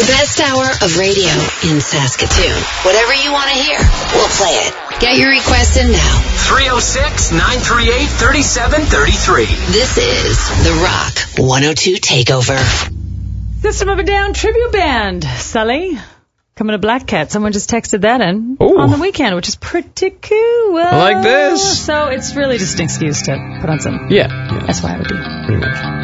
The best hour of radio in Saskatoon. Whatever you want to hear, we'll play it. Get your request in now. 306-938-3733. This is the Rock 102 Takeover. System of a Down tribute band. Sully, coming to Black Cat. Someone just texted that in Ooh. on the weekend, which is pretty cool. I like this. So it's really just an excuse to put on some Yeah. SYOD. Pretty much.